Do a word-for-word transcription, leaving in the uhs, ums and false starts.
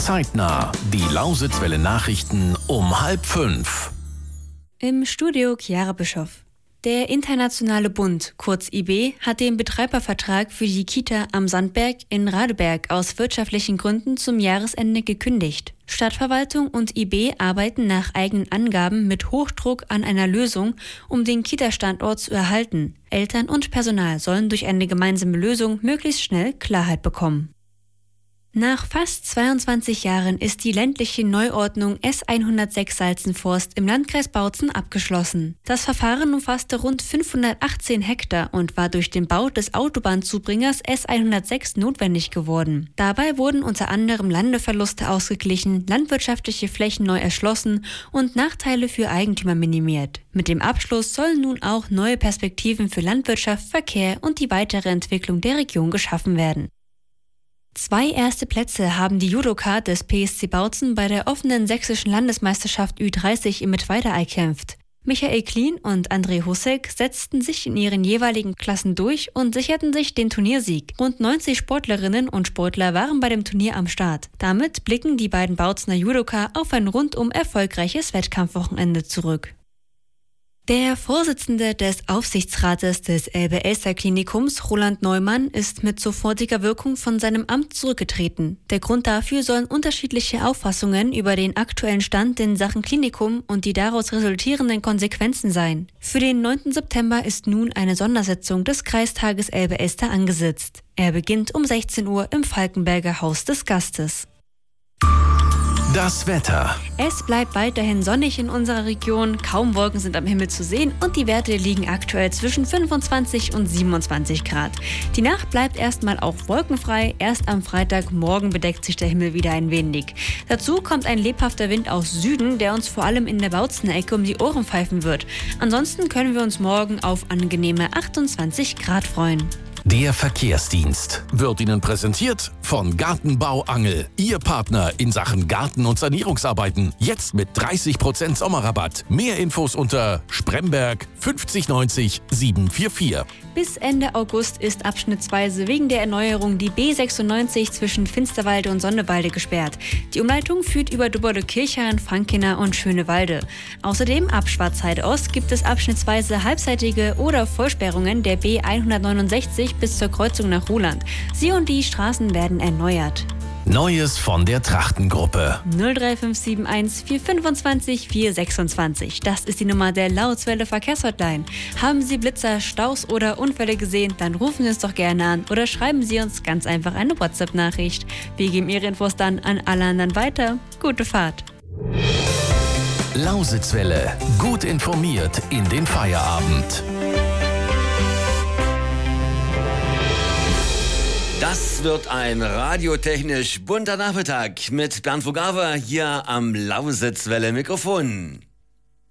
Zeitnah. Die Lausitzwelle Nachrichten um halb fünf. Im Studio Chiara Bischoff. Der Internationale Bund, kurz I B, hat den Betreibervertrag für die Kita am Sandberg in Radeberg aus wirtschaftlichen Gründen zum Jahresende gekündigt. Stadtverwaltung und I B arbeiten nach eigenen Angaben mit Hochdruck an einer Lösung, um den Kita-Standort zu erhalten. Eltern und Personal sollen durch eine gemeinsame Lösung möglichst schnell Klarheit bekommen. Nach fast zweiundzwanzig Jahren ist die ländliche Neuordnung S hundertsechs Salzenforst im Landkreis Bautzen abgeschlossen. Das Verfahren umfasste rund fünfhundertachtzehn Hektar und war durch den Bau des Autobahnzubringers S hundertsechs notwendig geworden. Dabei wurden unter anderem Landeverluste ausgeglichen, landwirtschaftliche Flächen neu erschlossen und Nachteile für Eigentümer minimiert. Mit dem Abschluss sollen nun auch neue Perspektiven für Landwirtschaft, Verkehr und die weitere Entwicklung der Region geschaffen werden. Zwei erste Plätze haben die Judoka des P S C Bautzen bei der offenen sächsischen Landesmeisterschaft Ü dreißig im Mittweiter erkämpft. Michael Klien und André Hussek setzten sich in ihren jeweiligen Klassen durch und sicherten sich den Turniersieg. Rund neunzig Sportlerinnen und Sportler waren bei dem Turnier am Start. Damit blicken die beiden Bautzener Judoka auf ein rundum erfolgreiches Wettkampfwochenende zurück. Der Vorsitzende des Aufsichtsrates des Elbe-Elster-Klinikums, Roland Neumann, ist mit sofortiger Wirkung von seinem Amt zurückgetreten. Der Grund dafür sollen unterschiedliche Auffassungen über den aktuellen Stand in Sachen Klinikum und die daraus resultierenden Konsequenzen sein. Für den neunten September ist nun eine Sondersitzung des Kreistages Elbe-Elster angesetzt. Er beginnt um sechzehn Uhr im Falkenberger Haus des Gastes. Das Wetter. Es bleibt weiterhin sonnig in unserer Region, kaum Wolken sind am Himmel zu sehen und die Werte liegen aktuell zwischen fünfundzwanzig und siebenundzwanzig Grad. Die Nacht bleibt erstmal auch wolkenfrei, erst am Freitagmorgen bedeckt sich der Himmel wieder ein wenig. Dazu kommt ein lebhafter Wind aus Süden, der uns vor allem in der Bautzener Ecke um die Ohren pfeifen wird. Ansonsten können wir uns morgen auf angenehme achtundzwanzig Grad freuen. Der Verkehrsdienst wird Ihnen präsentiert von Gartenbau Angel. Ihr Partner in Sachen Garten- und Sanierungsarbeiten. Jetzt mit dreißig Prozent Sommerrabatt. Mehr Infos unter Spremberg fünfzig neunzig siebenhundertvierundvierzig. Bis Ende August ist abschnittsweise wegen der Erneuerung die B sechsundneunzig zwischen Finsterwalde und Sonnewalde gesperrt. Die Umleitung führt über Dubberle-Kirchhain, Frankenau und Schönewalde. Außerdem ab Schwarzheide Ost gibt es abschnittsweise halbseitige oder Vollsperrungen der B hundertneunundsechzig bis zur Kreuzung nach Ruhland. Sie und die Straßen werden erneuert. Neues von der Trachtengruppe. null drei fünf sieben eins vier fünfundzwanzig vier sechsundzwanzig. Das ist die Nummer der Lausitzwelle Verkehrshotline. Haben Sie Blitzer, Staus oder Unfälle gesehen, dann rufen Sie uns doch gerne an oder schreiben Sie uns ganz einfach eine WhatsApp-Nachricht. Wir geben Ihre Infos dann an alle anderen weiter. Gute Fahrt. Lausitzwelle. Gut informiert in den Feierabend. Das wird ein radiotechnisch bunter Nachmittag mit Bernd Vogava hier am Lausitzwelle Mikrofon.